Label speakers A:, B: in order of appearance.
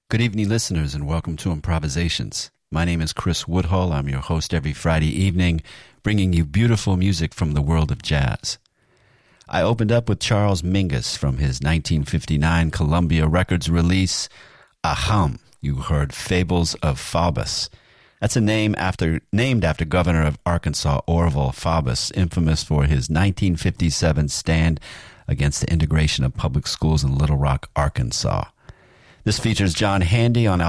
A: Good evening, listeners, and welcome to Improvisations. My name is Chris Woodhull. I'm your host every Friday evening, bringing you beautiful music from the world of jazz. I opened up with Charles Mingus from his 1959 Columbia Records release, Aham. You heard Fables of Faubus. That's named after Governor of Arkansas, Orval Faubus, infamous for his 1957 stand against the integration of public schools in Little Rock, Arkansas. This features John Handy on